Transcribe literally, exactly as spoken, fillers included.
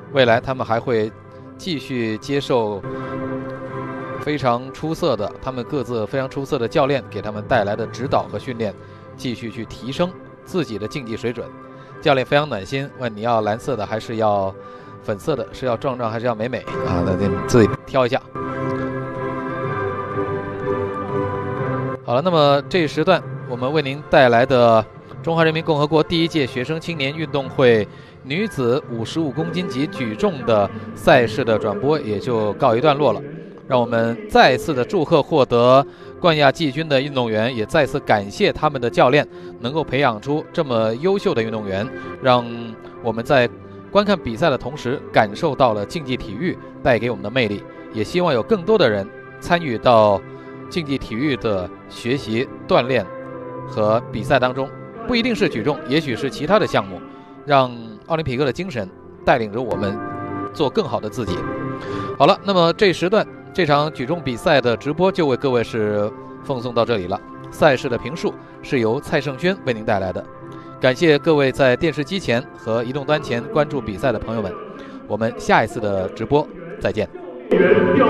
未来他们还会继续接受非常出色的，他们各自非常出色的教练给他们带来的指导和训练，继续去提升自己的竞技水准。教练非常暖心，问你要蓝色的还是要粉色的，是要壮壮还是要美美啊？那你自己挑一下。好了，那么这一时段我们为您带来的中华人民共和国第一届学生青年运动会女子五十五公斤级举重的赛事的转播也就告一段落了。让我们再次的祝贺获得冠亚季军的运动员，也再次感谢他们的教练能够培养出这么优秀的运动员，让我们在观看比赛的同时感受到了竞技体育带给我们的魅力。也希望有更多的人参与到竞技体育的学习、锻炼和比赛当中，不一定是举重，也许是其他的项目，让奥林匹克的精神带领着我们做更好的自己。好了，那么这时段这场举重比赛的直播就为各位是奉送到这里了。赛事的评述是由蔡胜轩为您带来的。感谢各位在电视机前和移动端前关注比赛的朋友们，我们下一次的直播再见。